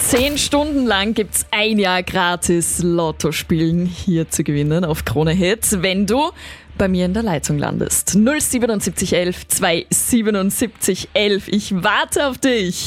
10 Stunden lang gibt's ein Jahr gratis Lotto spielen hier zu gewinnen auf Krone Hit, wenn du bei mir in der Leitung landest. 07711 27711. Ich warte auf dich.